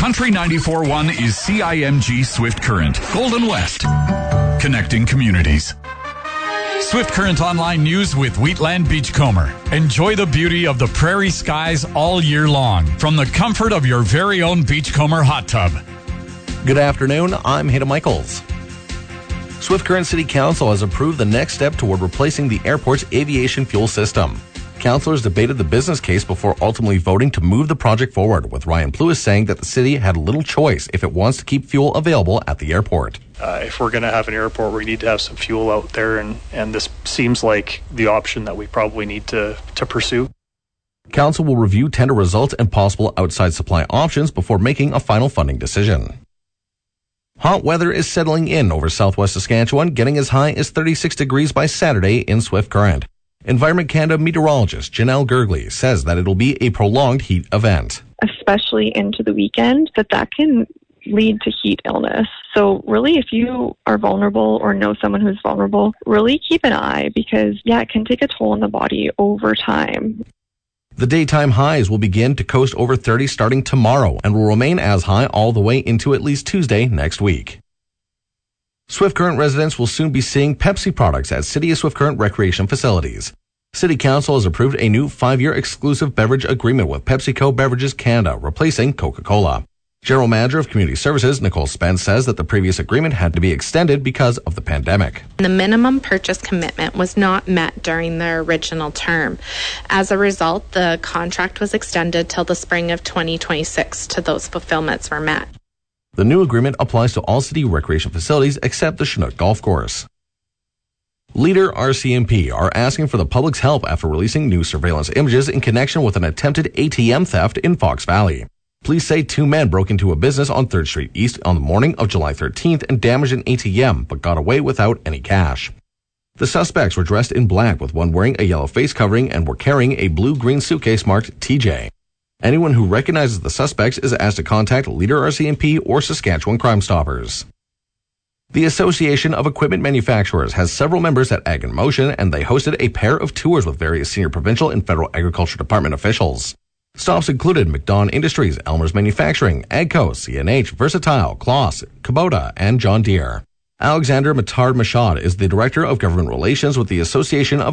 Country 94.1 is CIMG Swift Current, Golden West, connecting communities. Swift Current Online News with Wheatland Beachcomber. Enjoy the beauty of the prairie skies all year long from the comfort of your very own Beachcomber hot tub. Good afternoon, I'm Hayden Michaels. Swift Current City Council has approved the next step toward replacing the airport's aviation fuel system. Councillors debated the business case before ultimately voting to move the project forward, with Ryan Pluis saying that the city had little choice if it wants to keep fuel available at the airport. If we're going to have an airport, we need to have some fuel out there, and this seems like the option that we probably need to pursue. Council will review tender results and possible outside supply options before making a final funding decision. Hot weather is settling in over southwest Saskatchewan, getting as high as 36 degrees by Saturday in Swift Current. Environment Canada meteorologist Janelle Gergley says that it'll be a prolonged heat event. Especially into the weekend, that can lead to heat illness. So really, if you are vulnerable or know someone who's vulnerable, really keep an eye because, it can take a toll on the body over time. The daytime highs will begin to coast over 30 starting tomorrow and will remain as high all the way into at least Tuesday next week. Swift Current residents will soon be seeing Pepsi products at City of Swift Current recreation facilities. City Council has approved a new 5-year exclusive beverage agreement with PepsiCo Beverages Canada, replacing Coca-Cola. General Manager of Community Services, Nicole Spence, says that the previous agreement had to be extended because of the pandemic. The minimum purchase commitment was not met during the original term. As a result, the contract was extended till the spring of 2026 till those fulfillments were met. The new agreement applies to all city recreation facilities except the Chinook Golf Course. Leader RCMP are asking for the public's help after releasing new surveillance images in connection with an attempted ATM theft in Fox Valley. Police say 2 men broke into a business on 3rd Street East on the morning of July 13th and damaged an ATM, but got away without any cash. The suspects were dressed in black, with one wearing a yellow face covering and were carrying a blue-green suitcase marked TJ. Anyone who recognizes the suspects is asked to contact Leader RCMP or Saskatchewan Crime Stoppers. The Association of Equipment Manufacturers has several members at Ag in Motion, and they hosted a pair of tours with various senior provincial and federal agriculture department officials. Stops included McDon Industries, Elmer's Manufacturing, AGCO, CNH, Versatile, Kloss, Kubota, and John Deere. Alexander Matard Mashad is the Director of Government Relations with the Association of